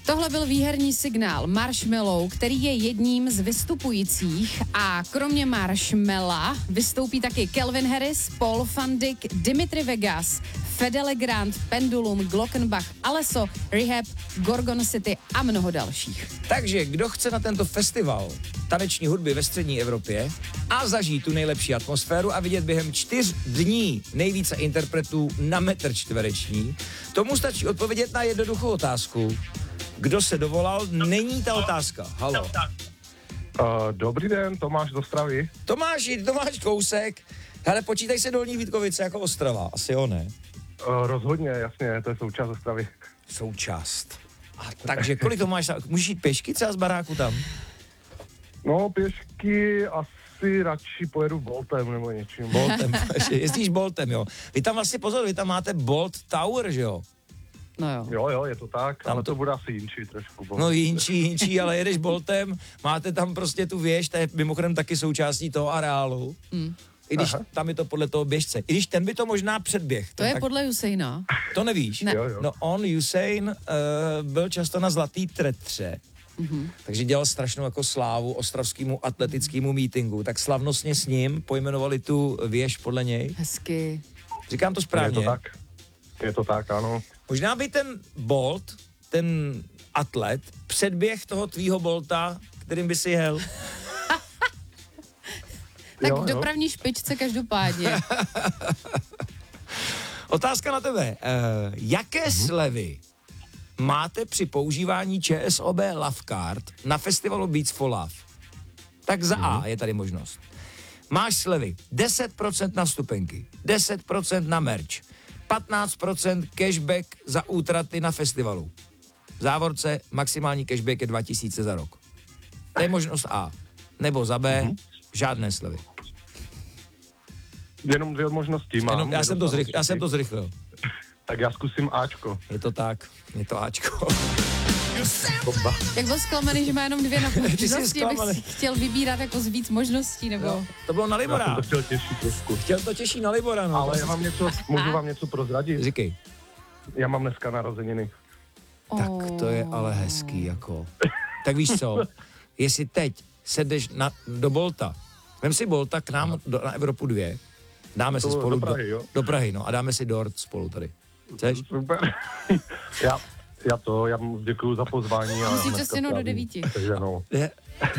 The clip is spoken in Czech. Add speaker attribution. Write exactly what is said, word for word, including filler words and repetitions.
Speaker 1: Tohle byl výherní signál Marshmello, který je jedním z vystupujících a kromě Marshmella vystoupí taky Calvin Harris, Paul van Dyk, Dimitri Vegas, Fede Legrand, Pendulum, Glockenbach, Alesso, Rehab, Gorgon City a mnoho dalších.
Speaker 2: Takže kdo chce na tento festival taneční hudby ve střední Evropě a zažít tu nejlepší atmosféru a vidět během čtyř dní nejvíce interpretů na metr čtvereční, tomu stačí odpovědět na jednoduchou otázku. Kdo se dovolal, není ta otázka. Haló.
Speaker 3: Uh, dobrý den, Tomáš z Ostravy.
Speaker 2: Tomáš, Tomáš Kousek. Hele, počítaj se Dolní Vítkovice jako Ostrava. Asi jo, ne?
Speaker 3: Uh, rozhodně, jasně, to je součást Ostravy.
Speaker 2: Součást. A takže kolik to máš? Můžeš jít pěšky třeba z baráku tam?
Speaker 3: No, pěšky asi radši pojedu Boltem nebo něčím.
Speaker 2: Boltem, jezdíš Boltem, jo. Vy tam vlastně, pozor, vy tam máte Bolt Tower, že jo?
Speaker 1: No jo.
Speaker 3: Jo, jo, je to tak,
Speaker 2: Tam
Speaker 3: ale
Speaker 2: to-
Speaker 3: to bude asi jinčí trošku. Bolt.
Speaker 2: No jinčí, jinčí, ale jedeš Boltem, máte tam prostě tu věž, to je mimochodem taky součástí toho areálu.
Speaker 1: Mm.
Speaker 2: I když
Speaker 3: Aha.
Speaker 2: tam je to podle toho běžce. I když ten by to možná předběh.
Speaker 1: To
Speaker 2: ten
Speaker 1: je
Speaker 2: tak,
Speaker 1: podle Usaina.
Speaker 2: To nevíš?
Speaker 1: Ne.
Speaker 3: Jo, jo.
Speaker 2: No on, Usain, uh, byl často na zlatý tretře.
Speaker 1: Mhm.
Speaker 2: Takže dělal strašnou jako slávu ostravskému atletickému meetingu. Tak slavnostně s ním pojmenovali tu věž podle něj.
Speaker 1: Hezky.
Speaker 2: Říkám to
Speaker 3: Je
Speaker 2: správně.
Speaker 3: to tak. Je to tak, ano.
Speaker 2: Možná by ten Bolt, ten atlet, předběh toho tvýho Bolta, kterým by si jel.
Speaker 1: Tak
Speaker 3: Jo,
Speaker 1: v
Speaker 3: jo.
Speaker 1: dopravní špičce každopádně.
Speaker 2: Otázka na tebe. Uh, jaké slevy máte při používání ČSOB Love Card na festivalu Beats for Love? Tak za A je tady možnost. Máš slevy deset procent na vstupenky, deset procent na merch, patnáct procent cashback za útraty na festivalu. V závorce maximální cashback je dva tisíce za rok. To je možnost A. Nebo za B, žádné slevy.
Speaker 3: Jenom dvě možnosti mám.
Speaker 2: Jenom, já, jsem to zrych, já jsem to
Speaker 3: zrychlil.
Speaker 2: zrychlil.
Speaker 3: Tak já zkusím Ačko.
Speaker 2: Je to tak, je to Ačko.
Speaker 3: Bomba.
Speaker 1: Jak byl zklamaný, že má jenom dvě na
Speaker 2: Ty jsi
Speaker 1: možnosti, abych
Speaker 2: zklamaný.
Speaker 1: si chtěl vybírat jako z víc možností, nebo...
Speaker 2: No, to bylo na
Speaker 3: Já jsem
Speaker 2: Libora.
Speaker 3: to chtěl těšit trošku.
Speaker 2: Chtěl to těší na Libora, no.
Speaker 3: Ale já vám něco, můžu vám něco prozradit?
Speaker 2: Říkej.
Speaker 3: Já mám dneska narozeniny.
Speaker 2: Tak to je ale hezký, jako. Tak víš co, jestli teď sedeš na, do Bolta, vem si Bolta k nám do, na Evropu dvě, dáme si
Speaker 3: To
Speaker 2: spolu
Speaker 3: do Prahy, jo?
Speaker 2: do Prahy, no, a dáme si dort spolu tady. Chceš?
Speaker 3: Super. já, já to, já moc děkuju za pozvání. a
Speaker 1: Musíte
Speaker 3: dneska
Speaker 1: stihnout do
Speaker 3: strávím
Speaker 1: devíti.
Speaker 3: se ženou.
Speaker 2: Je,